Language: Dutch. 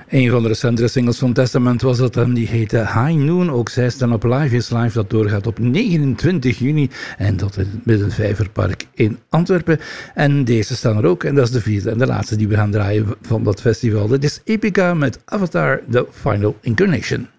Een van de recentere singles van Testament was dat en die heette High Noon. Ook zij staan op Live is Live, dat doorgaat op 29 juni. En dat in het Middenvijverpark in Antwerpen. En deze staan er ook. En dat is de vierde en de laatste die we gaan draaien van dat festival. Dit is Epica met Avatar, The Final Incarnation.